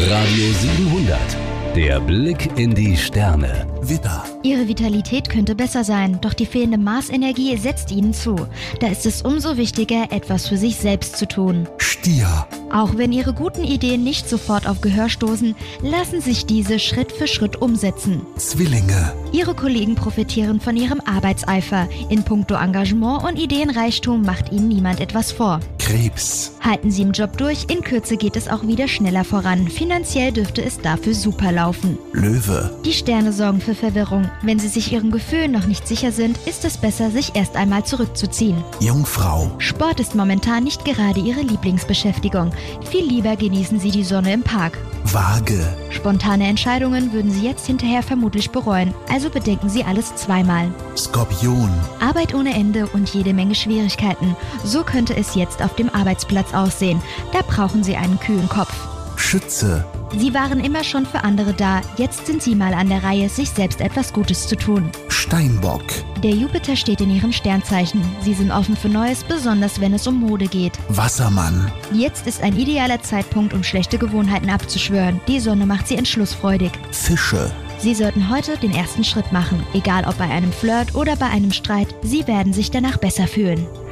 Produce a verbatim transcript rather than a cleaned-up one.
Radio siebenhundert. Der Blick in die Sterne. Widder. Ihre Vitalität könnte besser sein, doch die fehlende Marsenergie setzt Ihnen zu. Da ist es umso wichtiger, etwas für sich selbst zu tun. Stier. Auch wenn Ihre guten Ideen nicht sofort auf Gehör stoßen, lassen sich diese Schritt für Schritt umsetzen. Zwillinge. Ihre Kollegen profitieren von Ihrem Arbeitseifer. In puncto Engagement und Ideenreichtum macht Ihnen niemand etwas vor. Krebs. Halten Sie im Job durch, in Kürze geht es auch wieder schneller voran. Finanziell dürfte es dafür super laufen. Löwe. Die Sterne sorgen für Verwirrung. Wenn Sie sich Ihren Gefühlen noch nicht sicher sind, ist es besser, sich erst einmal zurückzuziehen. Jungfrau. Sport ist momentan nicht gerade Ihre Lieblingsbeschäftigung. Viel lieber genießen Sie die Sonne im Park. Waage. Spontane Entscheidungen würden Sie jetzt hinterher vermutlich bereuen, also bedenken Sie alles zweimal. Skorpion. Arbeit ohne Ende und jede Menge Schwierigkeiten. So könnte es jetzt auf dem Arbeitsplatz aussehen. Da brauchen Sie einen kühlen Kopf. Schütze. Sie waren immer schon für andere da, jetzt sind Sie mal an der Reihe, sich selbst etwas Gutes zu tun. Steinbock. Der Jupiter steht in Ihrem Sternzeichen. Sie sind offen für Neues, besonders wenn es um Mode geht. Wassermann. Jetzt ist ein idealer Zeitpunkt, um schlechte Gewohnheiten abzuschwören. Die Sonne macht Sie entschlussfreudig. Fische. Sie sollten heute den ersten Schritt machen, egal ob bei einem Flirt oder bei einem Streit. Sie werden sich danach besser fühlen.